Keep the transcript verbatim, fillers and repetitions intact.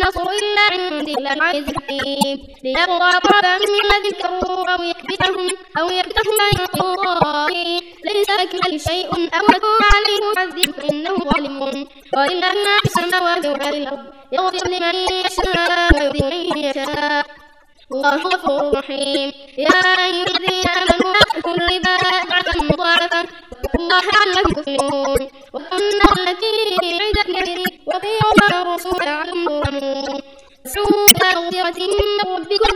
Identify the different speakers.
Speaker 1: النصر إلا عند الله العزيز الحكيم ليقضى طرفا من الذي كفروا أو يكبتهم أو يكبتهم عن الله ليس كمثله شيء أو يكون عليه معذب فإنه ظالم ولله ما في السماوات وما في الأرض يغفر لمن يشاء ويعذب من يشاء والله غفور رحيم يا أيها الذين آمنوا آتوا الربا أضعافا مضاعفة واتقوا الله لعلكم تفلحون والنار التي أعدت للكافرين وأطيعوا الله والرسول لعلكم ترحمون ادعوا إلى مغفرة من ربكم